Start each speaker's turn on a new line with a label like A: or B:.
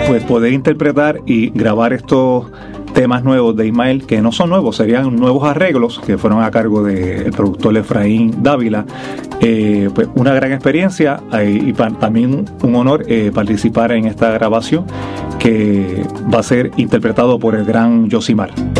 A: pues poder interpretar y grabar estos temas nuevos de Ismael, que no son nuevos, serían nuevos arreglos que fueron a cargo del productor Efraín Dávila. Pues una gran experiencia y también un honor participar en esta grabación que va a ser interpretado por el gran Yosimar.